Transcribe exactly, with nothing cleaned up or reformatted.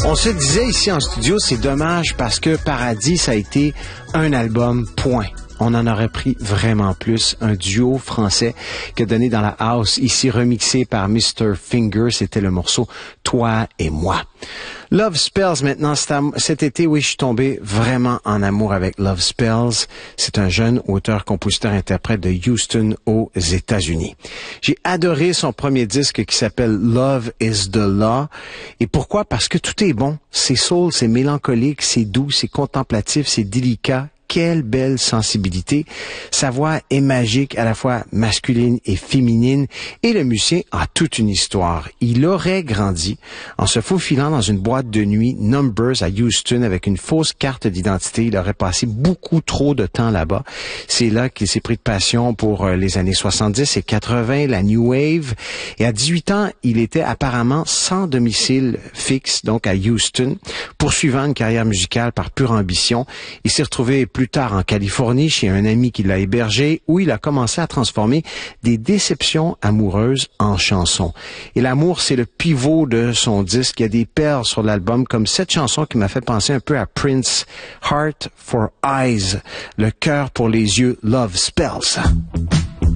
On se disait ici en studio, c'est dommage parce que Paradis, ça a été un album, point. On en aurait pris vraiment plus. Un duo français qui a donné dans la house, ici remixé par mister Finger, c'était le morceau « Toi et moi ». Love Spells, maintenant, cet été, oui, je suis tombé vraiment en amour avec Love Spells. C'est un jeune auteur, compositeur, interprète de Houston aux États-Unis. J'ai adoré son premier disque qui s'appelle Love is the Law. Et pourquoi? Parce que tout est bon. C'est soul, c'est mélancolique, c'est doux, c'est contemplatif, c'est délicat. Quelle belle sensibilité. Sa voix est magique, à la fois masculine et féminine, et le musicien a toute une histoire. Il aurait grandi en se faufilant dans une boîte de nuit Numbers à Houston avec une fausse carte d'identité. Il aurait passé beaucoup trop de temps là-bas. C'est là qu'il s'est pris de passion pour les années soixante-dix et quatre-vingt, la New Wave. Et à dix-huit ans, il était apparemment sans domicile fixe, donc à Houston, poursuivant une carrière musicale par pure ambition. Il s'est retrouvé plus tard en Californie, chez un ami qui l'a hébergé, où il a commencé à transformer des déceptions amoureuses en chansons. Et l'amour, c'est le pivot de son disque. Il y a des perles sur l'album, comme cette chanson qui m'a fait penser un peu à Prince, Heart for Eyes, le cœur pour les yeux, Love Spells.